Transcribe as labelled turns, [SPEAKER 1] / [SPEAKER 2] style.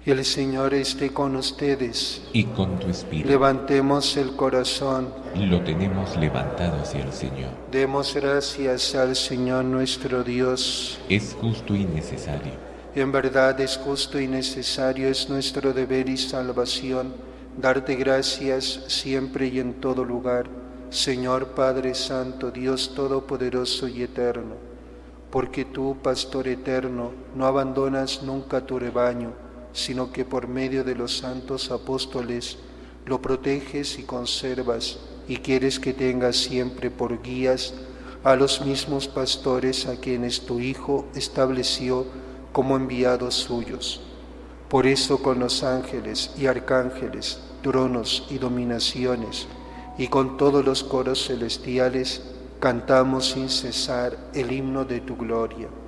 [SPEAKER 1] El Señor esté con ustedes.
[SPEAKER 2] Y con tu espíritu.
[SPEAKER 1] Levantemos el corazón.
[SPEAKER 2] Lo tenemos levantado hacia el Señor.
[SPEAKER 1] Demos gracias al Señor nuestro Dios.
[SPEAKER 2] Es justo y necesario.
[SPEAKER 1] En verdad es justo y necesario, es nuestro deber y salvación, darte gracias siempre y en todo lugar, Señor Padre Santo, Dios Todopoderoso y Eterno, porque tú, Pastor eterno, no abandonas nunca tu rebaño, sino que por medio de los santos apóstoles lo proteges y conservas, y quieres que tengas siempre por guías a los mismos pastores a quienes tu Hijo estableció como enviados suyos. Por eso con los ángeles y arcángeles, tronos y dominaciones, y con todos los coros celestiales, cantamos sin cesar el himno de tu gloria.